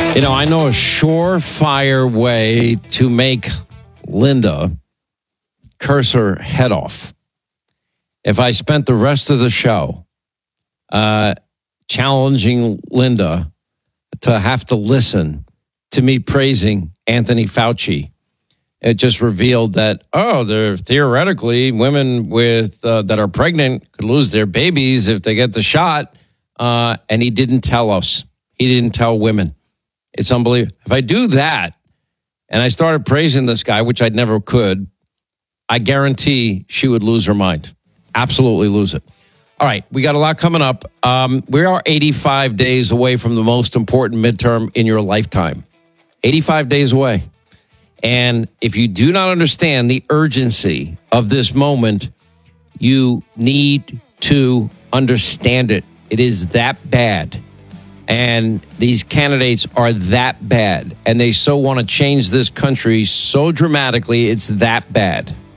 You know, I know a surefire way to make Linda curse her head off. If I spent the rest of the show challenging Linda to have to listen to me praising Anthony Fauci, it just revealed that, they're theoretically women with that are pregnant could lose their babies if they get the shot. And he didn't tell us. He didn't tell women. It's unbelievable. If I do that and I started praising this guy, which I never could, I guarantee she would lose her mind. Absolutely lose it. All right, we got a lot coming up. We are 85 days away from the most important midterm in your lifetime. 85 days away. And if you do not understand the urgency of this moment, you need to understand it. It is that bad. And these candidates are that bad. And they so want to change this country so dramatically, it's that bad.